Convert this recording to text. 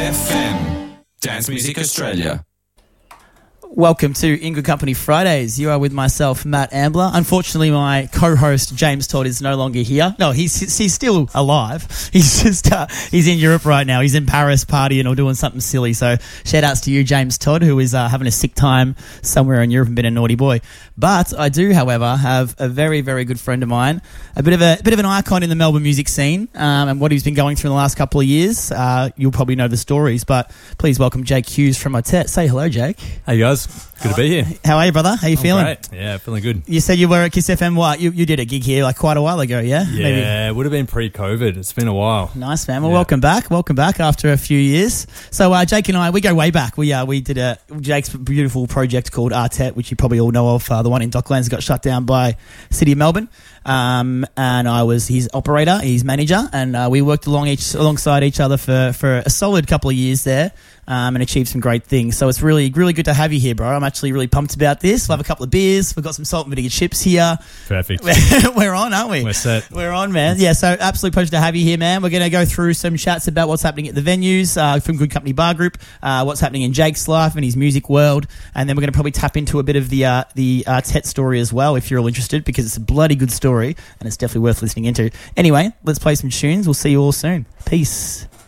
FM Dance Music Australia. Welcome to In Good Company Fridays. You are with myself, Matt Ambler. Unfortunately, my co-host, James Todd, is no longer here. No, he's still alive. He's just he's in Europe right now. He's in Paris partying or doing something silly. So shout outs to you, James Todd, who is having a sick time somewhere in Europe and been a naughty boy. But I do, however, have a very, very good friend of mine, a bit of an icon in the Melbourne music scene, and what he's been going through in the last couple of years. You'll probably know the stories, but please welcome Jake Hughes from Motet. Say hello, Jake. Hey guys, good to be here. How are you, brother? How you feeling? Great. Yeah, feeling good. You said you were at Kiss FM. What? You did a gig here like quite a while ago, yeah? Yeah, Maybe. it would have been pre-COVID. It's been a while. Nice, man. Well, welcome back. Welcome back after a few years. So Jake and I, we go way back. We did Jake's beautiful project called Artet, which you probably all know of. The one in Docklands got shut down by City of Melbourne. And I was his operator, his manager, and we worked alongside each other for a solid couple of years there. And achieved some great things. So it's really, really good to have you here, bro. I'm actually really pumped about this. We'll have a couple of beers. We've got some salt and vinegar chips here. Perfect. We're on, aren't we? We're set. We're on, man. Yeah, so absolute pleasure to have you here, man. We're going to go through some chats about what's happening at the venues from Good Company Bar Group, what's happening in Jake's life and his music world, and then we're going to probably tap into a bit of the Artet story as well, if you're all interested, because it's a bloody good story and it's definitely worth listening into. Anyway, let's play some tunes. We'll see you all soon. Peace.